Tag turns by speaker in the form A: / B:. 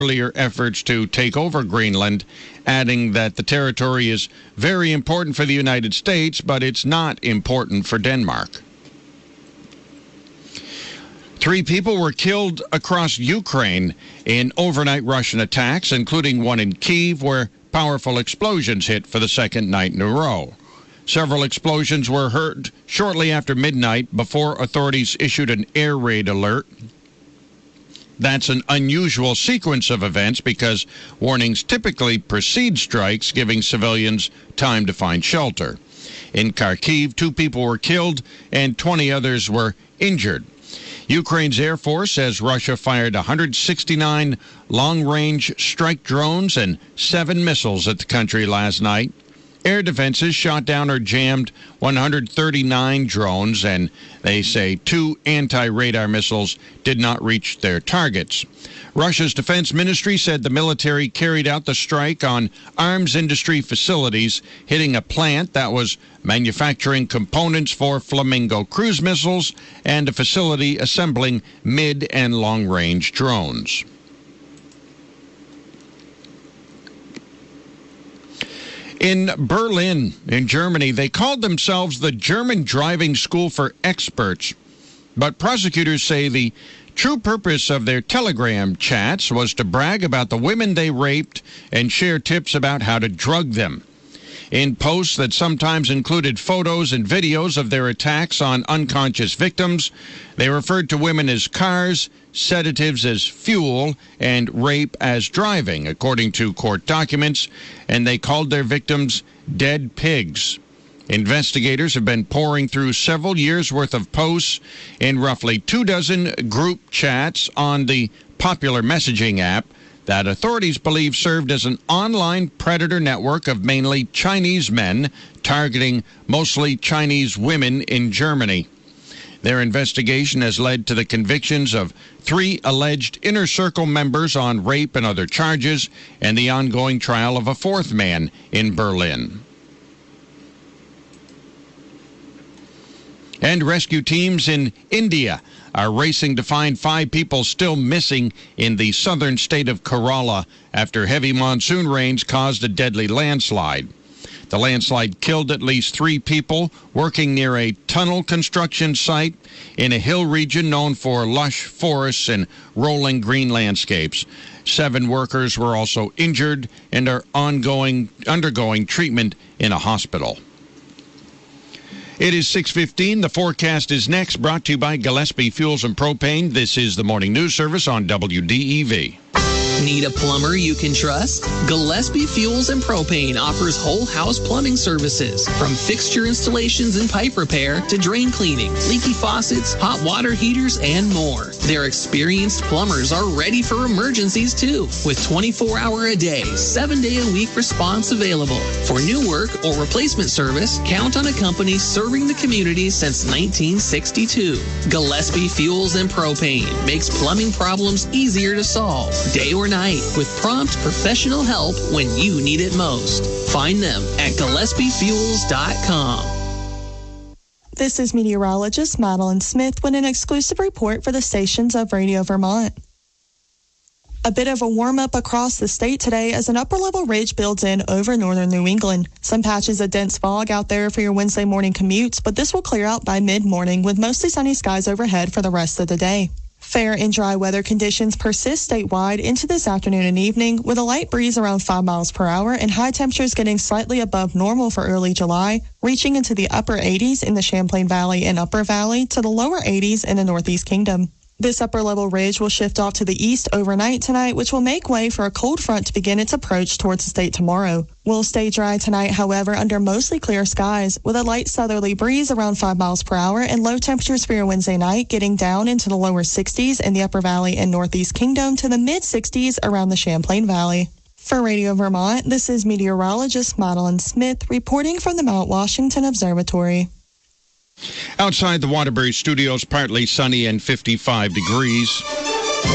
A: earlier efforts to take over Greenland, adding that the territory is very important for the United States, but it's not important for Denmark. 3 people were killed across Ukraine in overnight Russian attacks, including one in Kyiv, where powerful explosions hit for the second night in a row. Several explosions were heard shortly after midnight before authorities issued an air raid alert. That's an unusual sequence of events because warnings typically precede strikes, giving civilians time to find shelter. In Kharkiv, 2 people were killed and 20 others were injured. Ukraine's Air Force says Russia fired 169 long-range strike drones and 7 missiles at the country last night. Air defenses shot down or jammed 139 drones, and they say 2 anti-radar missiles did not reach their targets. Russia's defense ministry said the military carried out the strike on arms industry facilities, hitting a plant that was manufacturing components for Flamingo cruise missiles and a facility assembling mid- and long-range drones. In Berlin, in Germany, they called themselves the German Driving School for Experts. But prosecutors say the true purpose of their Telegram chats was to brag about the women they raped and share tips about how to drug them. In posts that sometimes included photos and videos of their attacks on unconscious victims, they referred to women as cars, sedatives as fuel, and rape as driving, according to court documents, and they called their victims dead pigs. Investigators have been poring through several years' worth of posts in roughly 24 group chats on the popular messaging app that authorities believe served as an online predator network of mainly Chinese men targeting mostly Chinese women in Germany. Their investigation has led to the convictions of 3 alleged Inner Circle members on rape and other charges and the ongoing trial of a 4th man in Berlin. And rescue teams in India are racing to find 5 people still missing in the southern state of Kerala after heavy monsoon rains caused a deadly landslide. The landslide killed at least 3 people working near a tunnel construction site in a hill region known for lush forests and rolling green landscapes. 7 workers were also injured and are undergoing treatment in a hospital. It is 6:15. The forecast is next, brought to you by Gillespie Fuels and Propane. This is the Morning News Service on WDEV.
B: Need a plumber you can trust? Gillespie Fuels and Propane offers whole house plumbing services, from fixture installations and pipe repair to drain cleaning, leaky faucets, hot water heaters, and more. Their experienced plumbers are ready for emergencies too, with 24-hour-a-day, 7-day-a-week response available. For new work or replacement service, count on a company serving the community since 1962. Gillespie Fuels and Propane makes plumbing problems easier to solve, day or night, with prompt professional help when you need it most. Find them at GillespieFuels.com.
C: This is meteorologist Madeline Smith with an exclusive report for the stations of Radio Vermont. A bit of a warm-up across the state today as an upper-level ridge builds in over northern New England. Some patches of dense fog out there for your Wednesday morning commutes, but this will clear out by mid-morning with mostly sunny skies overhead for the rest of the day. Fair and dry weather conditions persist statewide into this afternoon and evening, with a light breeze around 5 miles per hour and high temperatures getting slightly above normal for early July, reaching into the upper 80s in the Champlain Valley and Upper Valley to the lower 80s in the Northeast Kingdom. This upper-level ridge will shift off to the east overnight tonight, which will make way for a cold front to begin its approach towards the state tomorrow. We'll stay dry tonight, however, under mostly clear skies, with a light southerly breeze around 5 miles per hour and low temperatures for your Wednesday night getting down into the lower 60s in the Upper Valley and Northeast Kingdom to the mid-60s around the Champlain Valley. For Radio Vermont, this is meteorologist Madeline Smith reporting from the Mount Washington Observatory.
A: Outside the Waterbury Studios, partly sunny and 55 degrees.